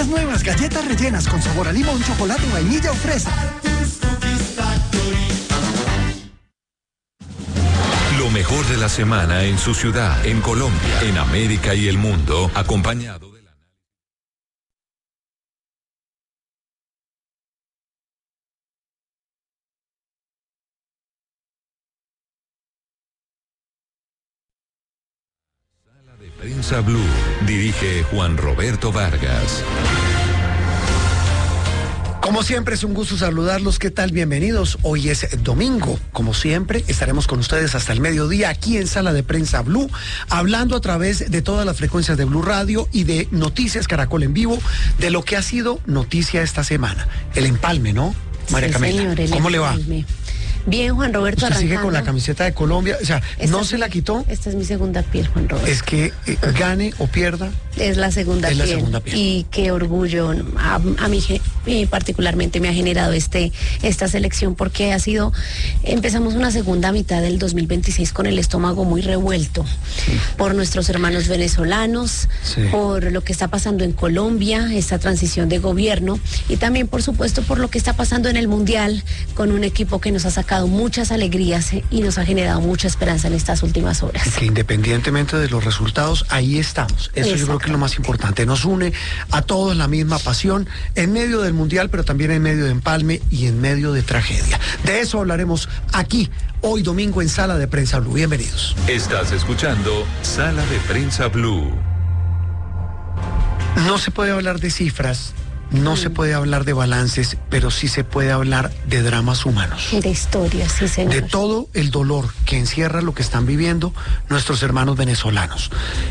Las nuevas galletas rellenas con sabor a limón, chocolate, vainilla o fresa. Lo mejor de la semana en su ciudad, en Colombia, en América y el mundo, acompañado de Sala de Prensa Blue. Dirige Juan Roberto Vargas. Como siempre, es un gusto saludarlos. ¿Qué tal? Bienvenidos. Hoy es domingo. Como siempre, estaremos con ustedes hasta el mediodía aquí en Sala de Prensa Blue, hablando a través de todas las frecuencias de Blue Radio y de Noticias Caracol en vivo de lo que ha sido noticia esta semana. El empalme, ¿no, María Camila? Señor, ¿Cómo le va? Bien, Juan Roberto. Usted sigue con la camiseta de Colombia, o sea, ¿no se la quitó? Esta es mi segunda piel, Juan Roberto. Es que gane o pierda. Es la segunda piel. Es la segunda piel. Y qué orgullo a mí particularmente me ha generado esta selección, porque empezamos una segunda mitad del 2026 con el estómago muy revuelto, sí, por nuestros hermanos venezolanos, sí, por lo que está pasando en Colombia, esta transición de gobierno, y también, por supuesto, por lo que está pasando en el Mundial, con un equipo que nos ha sacado muchas alegrías y nos ha generado mucha esperanza en estas últimas horas. Y que independientemente de los resultados, ahí estamos. Eso yo creo que es lo más importante. Nos une a todos la misma pasión en medio del Mundial, pero también en medio de empalme y en medio de tragedia. De eso hablaremos aquí, hoy domingo, en Sala de Prensa Blue. Bienvenidos. Estás escuchando Sala de Prensa Blue. No se puede hablar de cifras, no se puede hablar de balances, pero sí se puede hablar de dramas humanos. De historias, sí, señor. De todo el dolor que encierra lo que están viviendo nuestros hermanos venezolanos.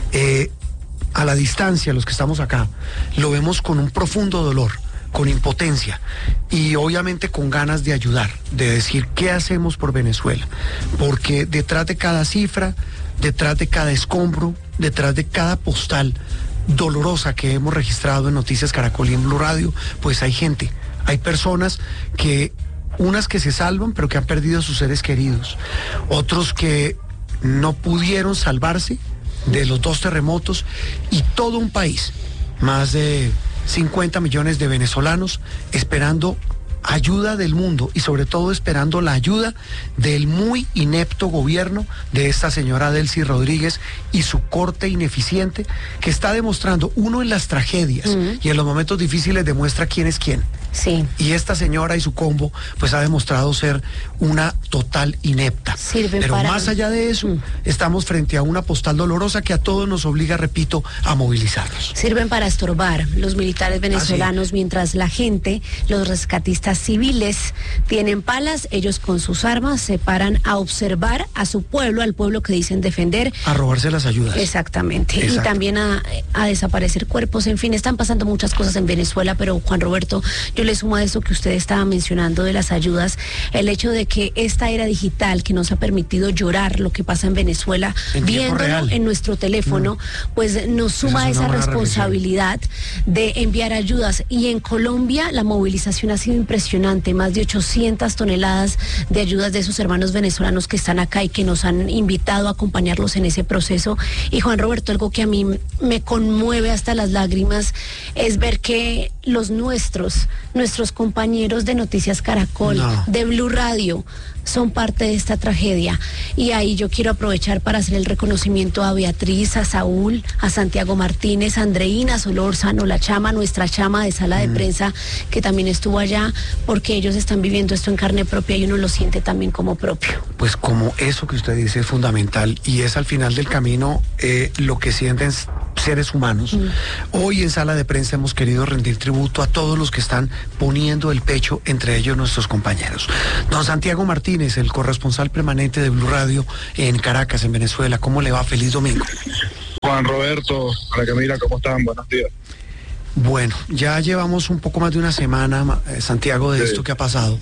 A la distancia, los que estamos acá, lo vemos con un profundo dolor, con impotencia y obviamente con ganas de ayudar, de decir qué hacemos por Venezuela. Porque detrás de cada cifra, detrás de cada escombro, detrás de cada postal dolorosa que hemos registrado en Noticias Caracol y en Blue Radio, pues hay gente, hay personas que, unas que se salvan pero que han perdido a sus seres queridos, otros que no pudieron salvarse de los 2 terremotos, y todo un país, más de 50 millones de venezolanos esperando ayuda del mundo y sobre todo esperando la ayuda del muy inepto gobierno de esta señora Delcy Rodríguez y su corte ineficiente, que está demostrando, uno, en las tragedias y en los momentos difíciles demuestra quién es quién. Sí. Y esta señora y su combo pues ha demostrado ser una total inepta. Pero más allá de eso, estamos frente a una postal dolorosa que a todos nos obliga, repito, a movilizarnos. Sirven para estorbar los militares venezolanos, mientras la gente, los rescatistas civiles, tienen palas, ellos con sus armas se paran a observar a su pueblo, al pueblo que dicen defender. A robarse las ayudas. Exactamente. Exacto. Y también a desaparecer cuerpos. En fin, están pasando muchas cosas en Venezuela, pero Juan Roberto, yo le sumo a eso que usted estaba mencionando de las ayudas, el hecho de que esta era digital que nos ha permitido llorar lo que pasa en Venezuela, viéndolo en nuestro teléfono, pues nos suma esa responsabilidad de enviar ayudas. Y en Colombia la movilización ha sido impresionante, más de 800 toneladas de ayudas de esos hermanos venezolanos que están acá y que nos han invitado a acompañarlos en ese proceso. Y Juan Roberto, algo que a mí me conmueve hasta las lágrimas es ver que nuestros compañeros de Noticias Caracol, de Blue Radio, son parte de esta tragedia. Y ahí yo quiero aprovechar para hacer el reconocimiento a Beatriz, a Saúl, a Santiago Martínez, a Andreina Solórzano, la chama, nuestra chama de Sala de Prensa, que también estuvo allá, porque ellos están viviendo esto en carne propia y uno lo siente también como propio. Pues como eso que usted dice es fundamental, y es al final del camino lo que sienten seres humanos. Hoy en Sala de Prensa hemos querido rendir tributo a todos los que están poniendo el pecho, entre ellos nuestros compañeros. Don Santiago Martínez, el corresponsal permanente de Blue Radio en Caracas, en Venezuela. ¿Cómo le va? Feliz domingo. Juan Roberto, María Camila, ¿cómo están? Buenos días. Bueno, ya llevamos un poco más de una semana, Santiago, de esto que ha pasado,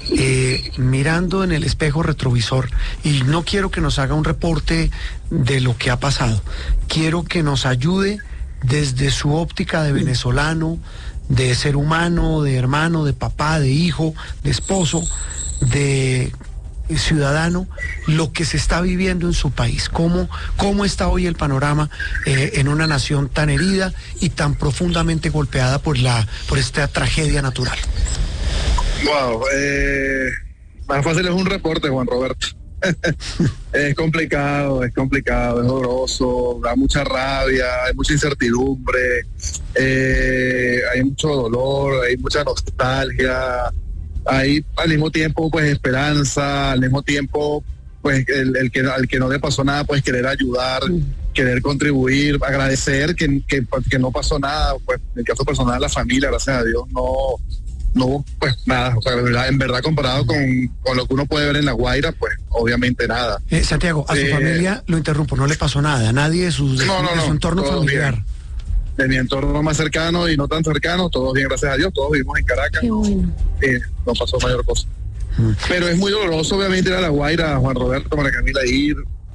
mirando en el espejo retrovisor, y no quiero que nos haga un reporte de lo que ha pasado, quiero que nos ayude desde su óptica de venezolano, de ser humano, de hermano, de papá, de hijo, de esposo, de ciudadano lo que se está viviendo en su país, cómo está hoy el panorama en una nación tan herida y tan profundamente golpeada por esta tragedia natural. Wow, más fácil es un reporte, Juan Roberto. Es complicado, es doloroso, da mucha rabia, hay mucha incertidumbre, hay mucho dolor, hay mucha nostalgia, hay al mismo tiempo pues esperanza, al mismo tiempo pues al que no le pasó nada pues querer ayudar, querer contribuir, agradecer que no pasó nada, pues en el caso personal la familia, gracias a Dios, no, pues nada, o sea, en verdad comparado con lo que uno puede ver en La Guaira, pues obviamente nada. Santiago, a su familia, lo interrumpo, no le pasó nada, a nadie de su entorno familiar. Bien. De mi entorno más cercano y no tan cercano, todos bien, gracias a Dios, todos vivimos en Caracas, no pasó mayor cosa. Pero es muy doloroso obviamente ir a La Guaira, Juan Roberto, María Camila, ir,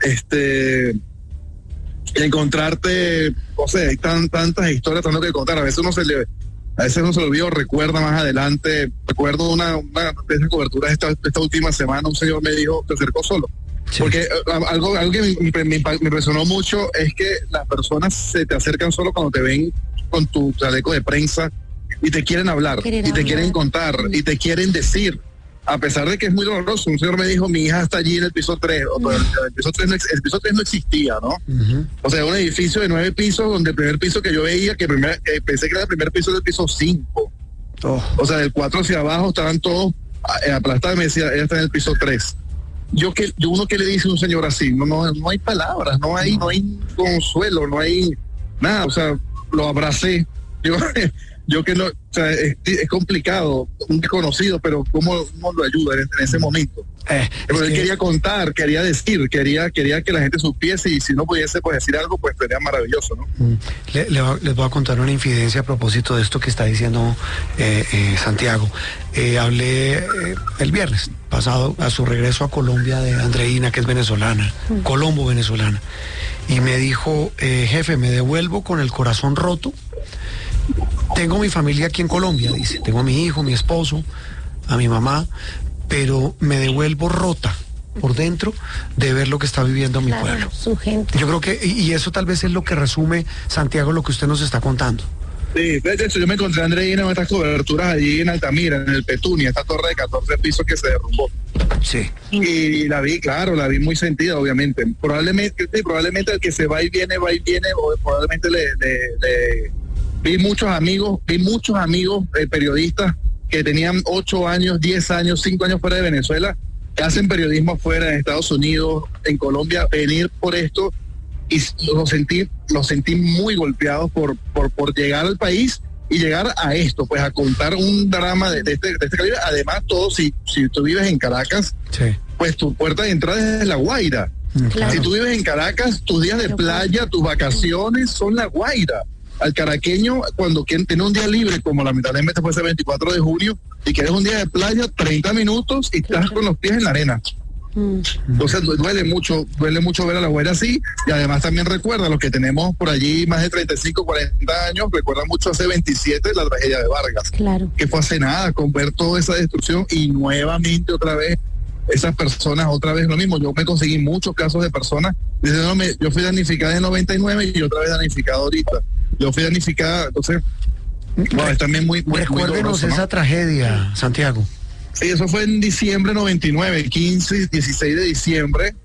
encontrarte, o sea, hay tantas historias, tanto que contar, a veces uno se le olvida, recuerda más adelante. Recuerdo una de esas coberturas esta última semana, un señor me dijo, te acercó solo. Sí. Porque algo que me impresionó mucho es que las personas se te acercan solo cuando te ven con tu chaleco de prensa y te quieren hablar, te quieren contar, y te quieren decir, a pesar de que es muy doloroso. Un señor me dijo, mi hija está allí en el piso 3, el piso 3 no existía, ¿no? O sea, un edificio de 9 pisos, donde el primer piso que yo veía, pensé que era el primer piso del piso 5. O sea, del 4 hacia abajo estaban todos aplastados, y me decía, ella está en el piso 3. Uno que le dice a un señor así, no hay palabras, no hay consuelo, no hay nada, o sea, lo abracé. Yo que no, o sea, es complicado, un desconocido, pero ¿cómo lo ayuda en ese mommomento? Pero él quería contar, quería decir, quería que la gente supiese, y si no pudiese pues decir algo, pues sería maravilloso, ¿no? Les voy a contar una infidencia a propósito de esto que está diciendo Santiago. Hablé el viernes pasado a su regreso a Colombia de Andreina, que es venezolana, Colombo venezolana, y me dijo, jefe, me devuelvo con el corazón roto. Tengo mi familia aquí en Colombia, dice, tengo a mi hijo, mi esposo, a mi mamá, pero me devuelvo rota por dentro de ver lo que está viviendo mi pueblo. Su gente. Yo creo que, y eso tal vez es lo que resume, Santiago, lo que usted nos está contando. Sí, de hecho yo me encontré a Andreina en estas coberturas allí en Altamira, en el Petunia, esta torre de 14 pisos que se derrumbó. Sí. Y la vi muy sentida, obviamente. Probablemente el que se va y viene, o probablemente vi muchos amigos periodistas que tenían 8 años, 10 años, 5 años fuera de Venezuela, que hacen periodismo afuera, en Estados Unidos, en Colombia, venir por esto, y los sentí muy golpeados por llegar al país y llegar a esto, pues a contar un drama de este calibre. Además, todo, si tú vives en Caracas, sí, pues tu puerta de entrada es La Guaira. Claro. Si tú vives en Caracas, tus días de playa, tus vacaciones son La Guaira. Al caraqueño, cuando quien tiene un día libre, como lamentablemente fue ese 24 de junio, y quieres un día de playa, 30 minutos y estás con los pies en la arena. Entonces duele mucho ver a La Guaira así, y además también recuerda, los que tenemos por allí más de 35, 40 años, recuerda mucho hace 27 la tragedia de Vargas, que fue hace nada, con ver toda esa destrucción y nuevamente otra vez esas personas, otra vez lo mismo. Yo me conseguí muchos casos de personas diciendo, yo fui damnificada en 99 y otra vez damnificada ahorita. Yo fui damnificada, entonces es también muy recuérdenos doloroso, ¿no? Esa tragedia, Santiago. Sí, eso fue en diciembre 99, 15, 16 de diciembre,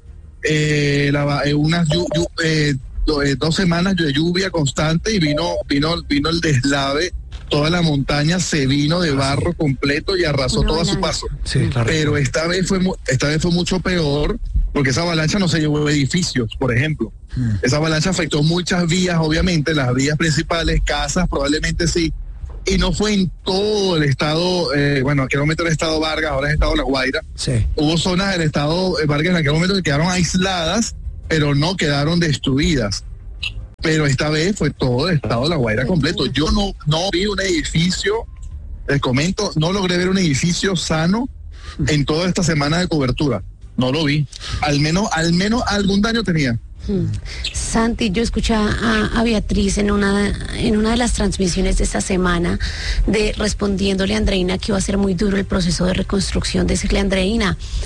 2 semanas de lluvia constante, y vino el deslave, toda la montaña se vino de barro completo y arrasó todo a su paso. Sí, claro. Pero esta vez fue mucho peor, porque esa avalancha no se llevó edificios, por ejemplo. Esa avalancha afectó muchas vías, obviamente, las vías principales, casas, probablemente sí, y no fue en todo el estado, en aquel momento el estado Vargas, ahora es el estado La Guaira. Sí. Hubo zonas del estado Vargas en aquel momento que quedaron aisladas, pero no quedaron destruidas. Pero esta vez fue todo el estado de La Guaira completo. Yo no vi un edificio, les comento, no logré ver un edificio sano en toda esta semana de cobertura. No lo vi. Al menos algún daño tenía. Santi, yo escuché a Beatriz en una de las transmisiones de esta semana, respondiéndole a Andreina que iba a ser muy duro el proceso de reconstrucción, decirle a Andreina,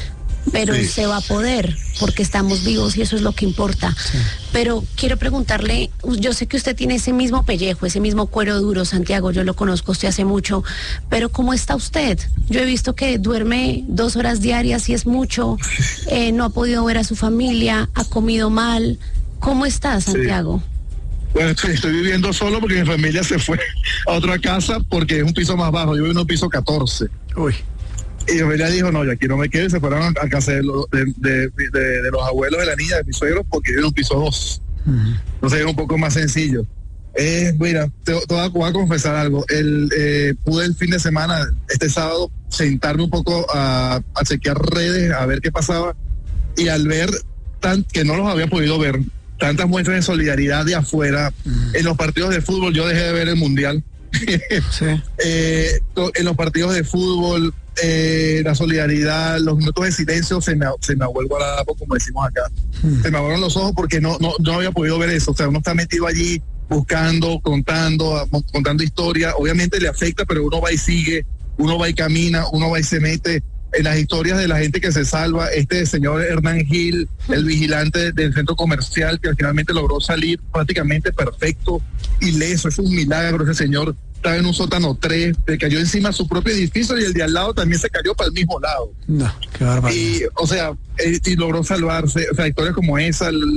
pero Sí. se va a poder porque estamos vivos y eso es lo que importa. Sí. Pero quiero preguntarle, yo sé que usted tiene ese mismo pellejo, ese mismo cuero duro, Santiago, yo lo conozco usted hace mucho, pero ¿cómo está usted? Yo he visto que duerme 2 horas diarias y es mucho, no ha podido ver a su familia, ha comido mal. ¿Cómo está, Santiago? Bueno, estoy viviendo solo porque mi familia se fue a otra casa porque es un piso más bajo. Yo vivo en un piso 14. Uy. Y mi familia dijo, no, yo aquí no me quedo, y se fueron a casa de los abuelos de la niña, de mis suegros, porque yo en un piso 2. Entonces es un poco más sencillo. Mira, te voy a confesar algo. Pude el fin de semana, este sábado, sentarme un poco a chequear redes, a ver qué pasaba, y al ver que no los había podido ver, tantas muestras de solidaridad de afuera, en los partidos de fútbol, yo dejé de ver el mundial. Sí. En los partidos de fútbol, la solidaridad, los minutos de silencio se me vuelvo a la como decimos acá. Se me abrieron los ojos porque no había podido ver eso. O sea, uno está metido allí buscando, contando historias. Obviamente le afecta, pero uno va y sigue, uno va y camina, uno va y se mete en las historias de la gente que se salva. Este señor Hernán Gil, el vigilante del centro comercial, que finalmente logró salir prácticamente perfecto, ileso. Es un milagro. Ese señor estaba en un sótano 3, le cayó encima de su propio edificio y el de al lado también se cayó para el mismo lado. No, qué barbaridad. Y, o sea, y logró salvarse. O sea, historias como esa, en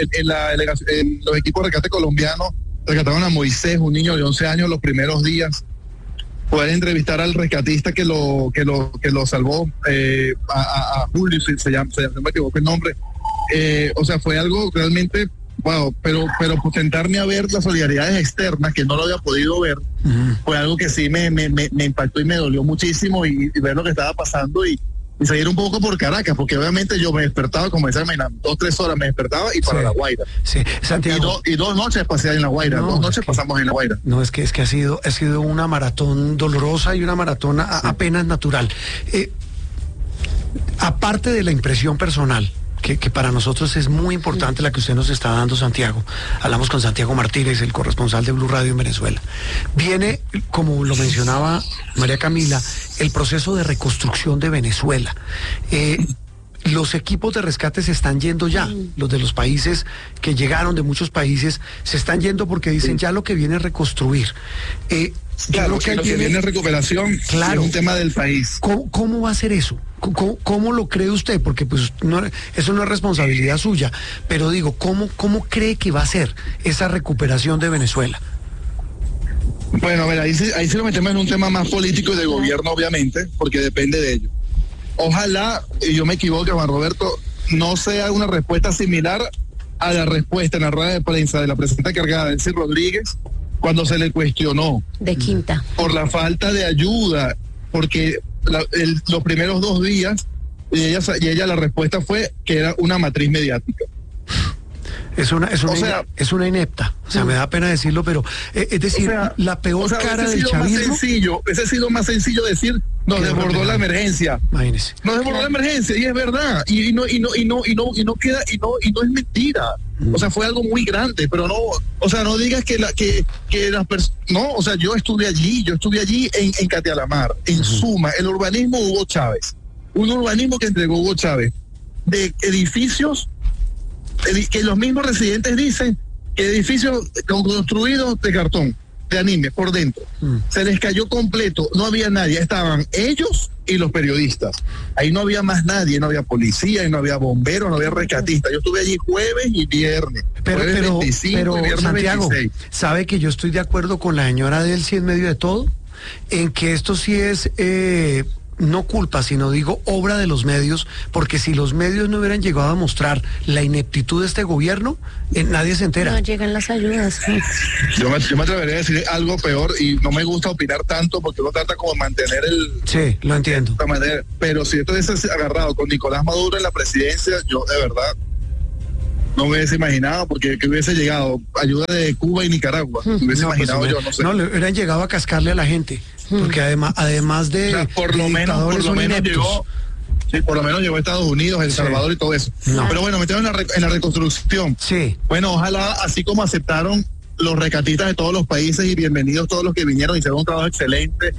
los equipos de rescate colombianos rescataron a Moisés, un niño de 11 años, los primeros días. Poder entrevistar al rescatista que lo salvó, a Julio, si se llama, no me equivoco el nombre. O sea, fue algo realmente, wow, pero sentarme a ver las solidaridades externas, que no lo había podido ver, fue algo que sí me impactó y me dolió muchísimo, y ver lo que estaba pasando y seguir un poco por Caracas, porque obviamente yo me despertaba, como decía, 2-3 horas me despertaba y para La Guaira. Sí, Santiago. Y 2 noches pasé en La Guaira, 2 noches pasamos en La Guaira. No, es que ha sido una maratón dolorosa y una maratón apenas natural. Aparte de la impresión personal, que para nosotros es muy importante la que usted nos está dando, Santiago. Hablamos con Santiago Martínez, el corresponsal de Blue Radio en Venezuela. Viene, como lo mencionaba María Camila, el proceso de reconstrucción de Venezuela. Los equipos de rescate se están yendo ya, los de los países que llegaron, de muchos países, se están yendo porque dicen ya lo que viene es reconstruir. Claro, que lo que viene es recuperación, claro, es un tema del país. ¿Cómo va a ser eso? ¿Cómo lo cree usted? Porque pues eso no es responsabilidad suya, pero digo, ¿cómo cree que va a ser esa recuperación de Venezuela? Bueno, a ver, ahí sí lo metemos en un tema más político y de gobierno, obviamente, porque depende de ello. Ojalá, y yo me equivoque, Juan Roberto, no sea una respuesta similar a la respuesta en la rueda de prensa de la presidenta encargada, Delcy Rodríguez, cuando se le cuestionó De Quinta. por la falta de ayuda, porque los primeros 2 días y ella la respuesta fue que era una matriz mediática. Es una inepta, o sea, me da pena decirlo, pero es decir, la peor cara del chavismo. Ese ha sido más sencillo decir, nos desbordó la emergencia. Imagínese. Nos desbordó la emergencia, y es verdad, y no queda, y no es mentira. O sea, fue algo muy grande, pero no, o sea, no digas que las personas, no, o sea, yo estuve allí en Catealamar, en Suma, el urbanismo Hugo Chávez, un urbanismo que entregó Hugo Chávez, de edificios que los mismos residentes dicen que edificios construidos de cartón, de anime, por dentro. Se les cayó completo, no había nadie, estaban ellos y los periodistas. Ahí no había más nadie, no había policía, no había bomberos, no había rescatistas. Yo estuve allí jueves y viernes. Jueves 25 y viernes Santiago, 26. ¿sabe que yo estoy de acuerdo con la señora Delcy en medio de todo? En que esto sí es... no culpa, sino digo obra de los medios, porque si los medios no hubieran llegado a mostrar la ineptitud de este gobierno, nadie se entera. No llegan las ayudas. Yo me atrevería a decir algo peor, y no me gusta opinar tanto porque uno trata como de mantener Sí, lo entiendo. Pero si esto hubiese agarrado con Nicolás Maduro en la presidencia, yo de verdad no me hubiese imaginado, porque que hubiese llegado ayuda de Cuba y Nicaragua. Me hubiese imaginado yo, no sé. No, le hubieran llegado a cascarle a la gente, porque además de... O sea, por lo menos llegó. Sí, por lo menos llegó a Estados Unidos, El Salvador y todo eso. No. Pero bueno, metieron en la reconstrucción. Sí. Bueno, ojalá, así como aceptaron los rescatistas de todos los países, y bienvenidos todos los que vinieron, hicieron un trabajo excelente.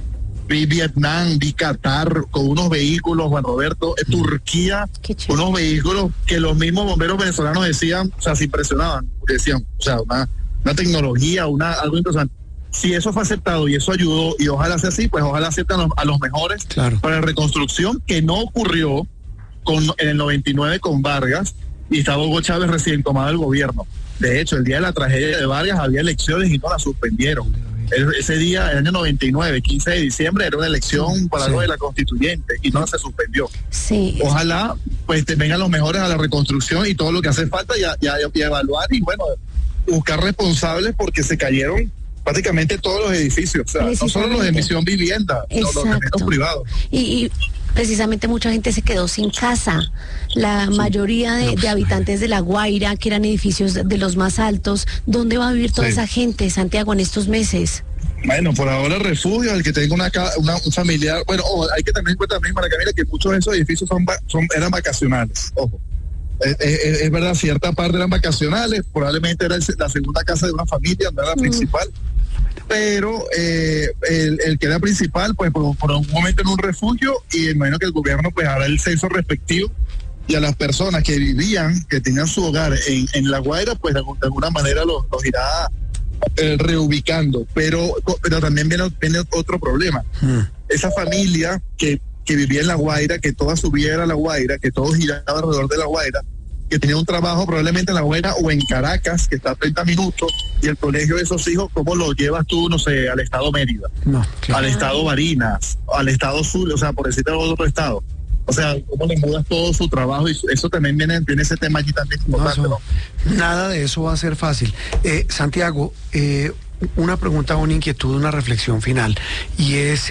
vi Vietnam, vi Qatar con unos vehículos, Juan Roberto, Turquía, unos vehículos que los mismos bomberos venezolanos decían, o sea, se impresionaban, decían, o sea, una tecnología, algo impresionante. Si eso fue aceptado y eso ayudó, y ojalá sea así, pues ojalá acepten a los mejores para la reconstrucción, que no ocurrió en el 99 con Vargas, y estaba Hugo Chávez recién tomado el gobierno. De hecho, el día de la tragedia de Vargas había elecciones y no la suspendieron. Ese día, el año 99, 15 de diciembre, era una elección para algo de la constituyente y no se suspendió. Sí. Ojalá pues vengan los mejores a la reconstrucción y todo lo que hace falta y evaluar y bueno, buscar responsables, porque se cayeron prácticamente todos los edificios, o sea, no solo los de Misión Vivienda, sino los de privados. Y precisamente mucha gente se quedó sin casa. La mayoría de habitantes de La Guaira, que eran edificios de los más altos, ¿dónde va a vivir toda esa gente, Santiago, en estos meses? Bueno, por ahora refugio, el que tenga un familiar, bueno, hay que tener en cuenta también, María Camila, que muchos de esos edificios eran vacacionales, ojo. Es verdad, cierta parte eran vacacionales, probablemente era la segunda casa de una familia, no era la principal, pero el que era principal, pues por un momento en un refugio, y imagino que el gobierno pues hará el censo respectivo, y a las personas que vivían, que tenían su hogar en La Guaira, pues de alguna manera los irá reubicando, pero también viene otro problema. Esa familia que vivía en La Guaira, que toda su vida era La Guaira, que todo giraba alrededor de La Guaira, que tenía un trabajo probablemente en La Guaira o en Caracas, que está a 30 minutos, y el colegio de esos hijos, ¿cómo lo llevas tú, no sé, al estado Mérida, al estado Barinas, al estado Sur, o sea, por decirte otro estado? O sea, ¿cómo le mudas todo su trabajo? Y eso también tiene ese tema allí también importante, ¿no? Nada de eso va a ser fácil. Santiago, una pregunta, una inquietud, una reflexión final, y es...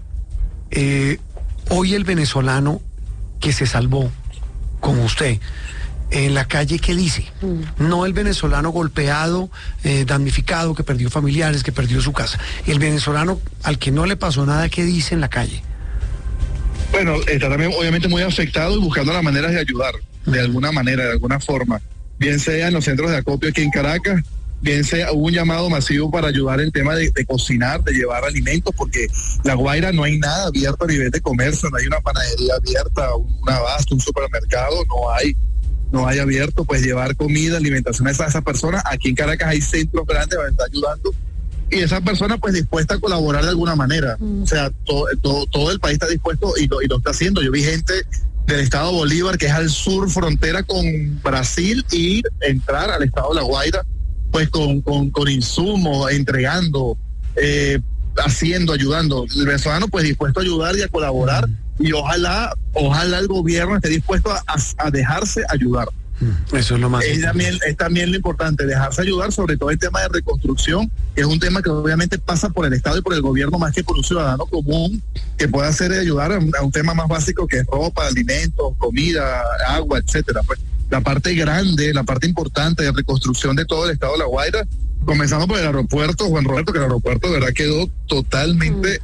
hoy el venezolano que se salvó, como usted, en la calle, ¿qué dice? No el venezolano golpeado, damnificado, que perdió familiares, que perdió su casa. El venezolano al que no le pasó nada, ¿qué dice en la calle? Bueno, está también obviamente muy afectado y buscando las maneras de ayudar, de alguna manera, de alguna forma. Bien sea en los centros de acopio aquí en Caracas, bien sea, hubo un llamado masivo para ayudar el tema de cocinar, de llevar alimentos, porque La Guaira no hay nada abierto a nivel de comercio, no hay una panadería abierta, un abasto, un supermercado, no hay abierto, pues llevar comida, alimentación a esas personas. Aquí en Caracas hay centros grandes donde está ayudando, y esa persona pues dispuesta a colaborar de alguna manera. O sea, todo el país está dispuesto y lo está haciendo. Yo vi gente del estado Bolívar, que es al sur, frontera con Brasil, y entrar al estado de La Guaira pues con insumos, entregando, haciendo, ayudando. El venezolano pues dispuesto a ayudar y a colaborar, y ojalá el gobierno esté dispuesto a dejarse ayudar. Eso es lo más importante. Es también lo importante, dejarse ayudar, sobre todo el tema de reconstrucción, que es un tema que obviamente pasa por el Estado y por el gobierno más que por un ciudadano común, que pueda hacer ayudar a un tema más básico, que es ropa, alimentos, comida, agua, etcétera. Pues la parte grande, la parte importante de reconstrucción de todo el estado de La Guaira, comenzando por el aeropuerto, Juan Roberto, que el aeropuerto de verdad quedó totalmente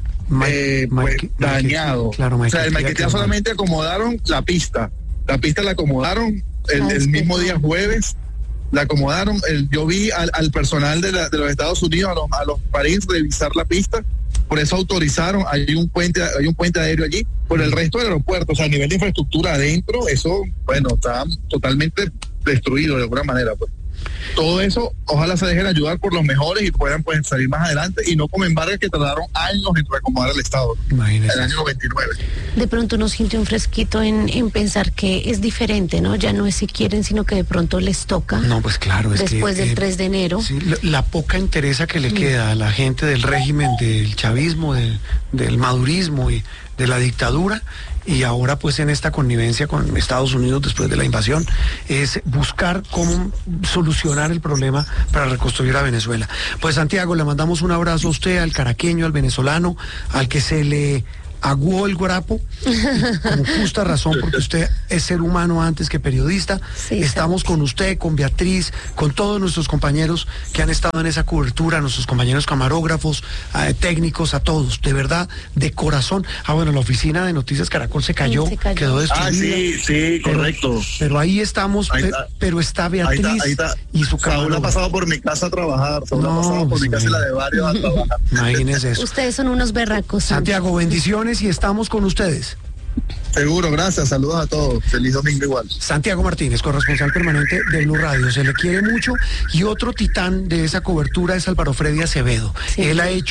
dañado. Claro, o sea, el Maiquetía solamente acomodaron la pista la acomodaron el mismo día jueves, la acomodaron. Yo vi al personal de los Estados Unidos, a los marines, revisar la pista. Por eso autorizaron, hay un puente aéreo allí. Por el resto del aeropuerto, o sea, a nivel de infraestructura adentro, eso, bueno, está totalmente destruido de alguna manera, pues. Todo eso, ojalá se dejen ayudar por los mejores y puedan pues salir más adelante, y no como en Vargas, que tardaron años en reacomodar el Estado. Imagínese. El año 99. De pronto uno siente un fresquito en pensar que es diferente, ¿no? Ya no es si quieren, sino que de pronto les toca. No, pues claro. Después del 3 de enero. Sí, la poca interesa que le queda a la gente del régimen, del chavismo, del madurismo y de la dictadura, y ahora pues en esta connivencia con Estados Unidos después de la invasión, es buscar cómo solucionar el problema para reconstruir a Venezuela. Pues Santiago, le mandamos un abrazo a usted, al caraqueño, al venezolano, al que se le aguó el guarapo, con justa razón, porque usted es ser humano antes que periodista. Sí, estamos con usted, con Beatriz, con todos nuestros compañeros que han estado en esa cobertura, nuestros compañeros camarógrafos, técnicos, a todos, de verdad, de corazón. Bueno, la oficina de Noticias Caracol se cayó, quedó destruida. Sí, correcto. Pero ahí estamos, pero está Beatriz y su Saúl camarógrafo. ha pasado por mi casa a trabajar, Saúl ha pasado por mi casa y la de varios a trabajar. Imagínense eso. Ustedes son unos berracos. Santiago, bendiciones y estamos con ustedes. Seguro, gracias, saludos a todos, feliz domingo igual. Santiago Martínez, corresponsal permanente de Blue Radio, se le quiere mucho, y otro titán de esa cobertura es Álvaro Freddy Acevedo. Sí. Él ha hecho